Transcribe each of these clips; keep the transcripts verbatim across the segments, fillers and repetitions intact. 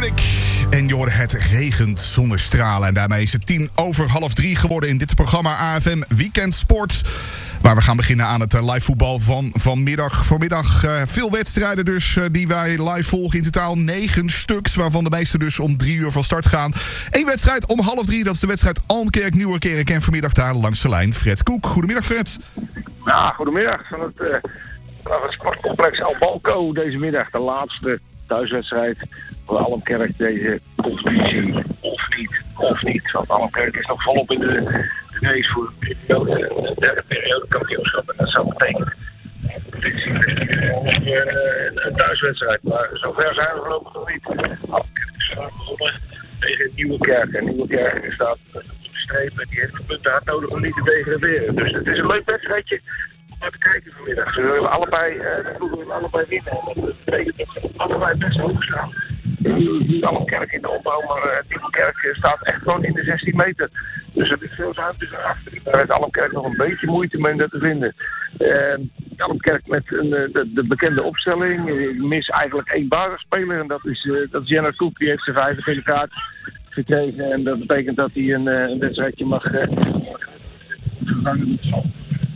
Public. En je hoorde het regent zonder stralen. En daarmee is het tien over half drie geworden in dit programma A F M Weekend Sport. Waar we gaan beginnen aan het uh, live voetbal van vanmiddag. Vanmiddag uh, veel wedstrijden dus uh, die wij live volgen. In totaal negen stuks, waarvan de meeste dus om drie uur van start gaan. Eén wedstrijd om half drie, dat is de wedstrijd Almkerk-Nieuwerkerk. En vanmiddag daar langs de lijn Fred Koek. Goedemiddag Fred. Ja, goedemiddag. Van het, uh, van het sportcomplex Albalco deze middag. De laatste thuiswedstrijd voor Almkerk deze competitie. Of niet, of niet. Want Almkerk is nog volop in de, de race voor de, periode, de derde periode kampioenschap. En dat zou betekenen competitie uh, een thuiswedstrijd. Maar zover zijn we voorlopig nog niet. Almkerk is vandaag begonnen tegen Nieuwerkerk. En Nieuwerkerk staat op de streep en die heeft de punten hard nodig om niet te degraderen. Dus het is een leuk wedstrijdje om te kijken vanmiddag. Ze willen allebei, uh, de ploegen willen allebei winnen. En dat betekent dat ze allebei best hoog staan. Niet Almkerk in de opbouw, maar uh, Nieuwerkerk staat echt gewoon in de zestien meter. Dus er is veel ruimte erachter. Daar heeft Almkerk nog een beetje moeite mee om dat te vinden. Uh, Almkerk met een, uh, de, de bekende opstelling. Ik mis eigenlijk één basisspeler en dat is, uh, dat is Jenner Koek. Die heeft zijn vijfde gele kaart gekregen. En dat betekent dat hij een, uh, een wedstrijdje mag uh, vervangen met van.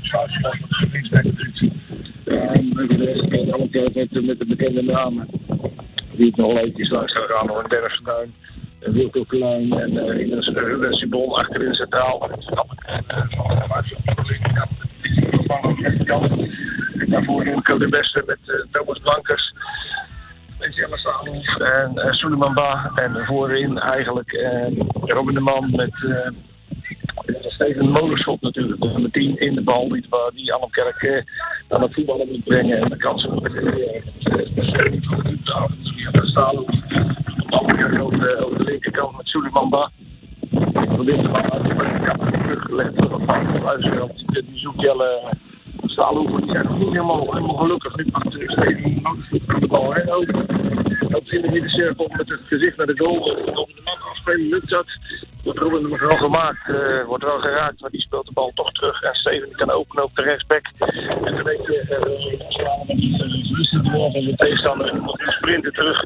Almkerk met de bekende namen. Die het nog leuk is langs gaan gaan door een Dennis Verduin, een Wilco Klein en uh, in een uh, Sibon achterin centraal. En daarvoor Wilco de Beste met uh, Thomas Blankers, Jelle Saalhoef en uh, Suleiman Ba. En voorin eigenlijk uh, Robin de Man met uh, Steven Molenschot natuurlijk. De nummer tien in de bal die, die Almkerk uh, aan het voetballen moet brengen. En de kansen moet brengen. De Saalhoef. Almkerk over de, over de linkerkant met Suleiman Ba. Van dit geval uit de linkerkant teruggelegd van de buitenkant. Die zoekt Jelle Saalhoef. Die zijn nog niet helemaal, helemaal gelukkig. Nu pakt Steven Molenschot van de bal heen over. Dat is in de middencirkel met het gezicht naar de goal. Op de man afspelen lukt dat. Wordt Robin er wel gemaakt, uh, wordt wel geraakt, maar die speelt de bal toch terug. En Steven die kan openen op de rechtsback. En dan weet je, uh, slaan we niet uh, rustig door van de tegenstander en moet nu sprinten terug.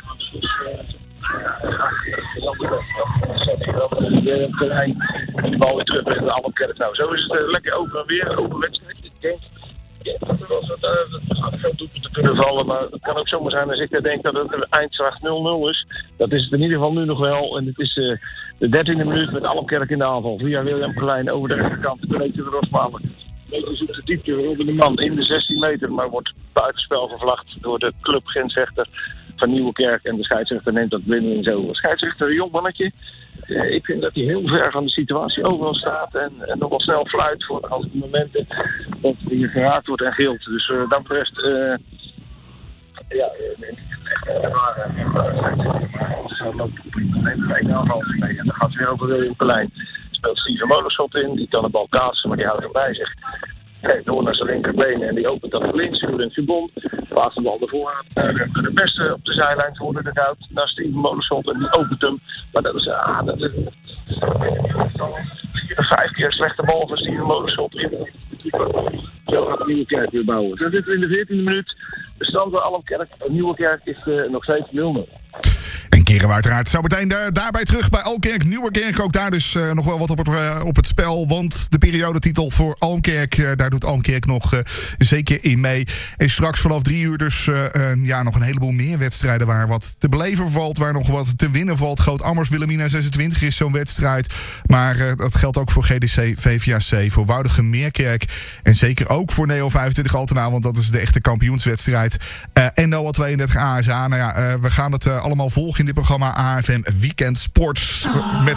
En de bal weer terug bij de Almkerk. Nou, zo is het uh, lekker open en weer, open wedstrijd. Ik denk dat er wel veel doelpunten kunnen vallen, maar het kan ook zomaar zijn als ik denk dat het een eindslag nul nul is. Dat is het in ieder geval nu nog wel. En het is uh, de dertiende minuut met Almkerk in de aanval. Via William Klein over de rechterkant. De breedte de Rosmalen. Beetje zoekt de diepte Robin de Man in de zestien meter, maar wordt buitenspel gevlacht door de club grensrechter van Nieuwerkerk. En de scheidsrechter neemt dat blindeling zo. De scheidsrechter, een jong mannetje. Uh, ik vind dat hij heel ver van de situatie overal staat en, en nog wel snel fluit voor als de momenten dat hij geraakt wordt en gilt. Dus uh, dat betreft, uh, ja, niet echt ervaren. Maar ze loopt op een aanval mee en dan gaat ze weer over William Klein. Speelt Steven Molenschot in, die kan de bal kaatsen, maar die houdt hem bij zich. Kijk, door naar zijn linkerbeen en die opent dan het links. Julian Subon plaatst de bal ervoor. Uh, de beste op de zijlijn worden er uit naar Steven Molenschot en die opent hem. Maar dat is, ah, dat is vier of vijf keer een slechte bal van Steven Molenschot. Zo gaat Nieuwerkerk weer bouwen. Dan zitten we in de veertiende minuut. De stand van Almkerk, Nieuwerkerk is uh, nog steeds nul nul. En keren we uiteraard zo meteen daar, daarbij terug bij Almkerk, Nieuwerkerk. Ook daar dus uh, nog wel wat op het, uh, op het spel. Want de periodetitel voor Almkerk, uh, daar doet Almkerk nog uh, zeker in mee. En straks vanaf drie uur dus uh, uh, ja, nog een heleboel meer wedstrijden waar wat te beleven valt. Waar nog wat te winnen valt. Groot-Ammers, Wilhelmina zesentwintig is zo'n wedstrijd. Maar uh, dat geldt ook voor G D C, V V A C, voor Woudegem-Meerkerk. En zeker ook voor Neo vijfentwintig Altena, want dat is de echte kampioenswedstrijd. Uh, en Noah tweeëndertig A S A. Nou ja, uh, we gaan het uh, allemaal volgen in dit programma A F M Weekend Sport. Met